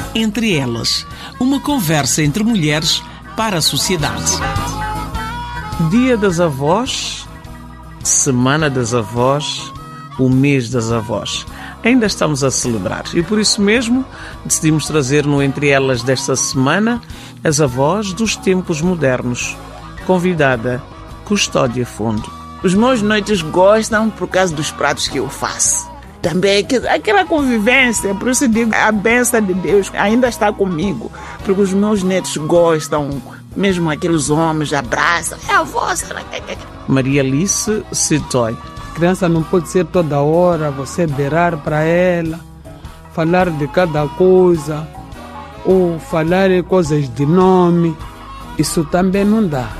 Entre Elas, uma conversa entre mulheres para a sociedade. Dia das Avós, Semana das Avós, o mês das avós. Ainda estamos a celebrar e por isso mesmo decidimos trazer no Entre Elas desta semana as avós dos tempos modernos. Convidada, Custódia Fundo. Os meus noites gostam por causa dos pratos que eu faço. Também aquela convivência, por isso digo, a bênção de Deus ainda está comigo, porque os meus netos gostam, mesmo aqueles homens abraçam, é a vossa. Maria Alice Citói. A criança não pode ser toda hora você beirar para ela, falar de cada coisa, ou falar coisas de nome, isso também não dá.